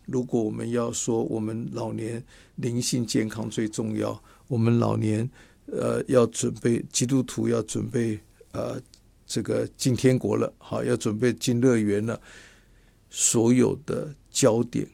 如果我们要说我们老年灵性健康最重要，我们老年要准备，基督徒要准备这个进天国了，好，要准备进乐园了，所有的焦点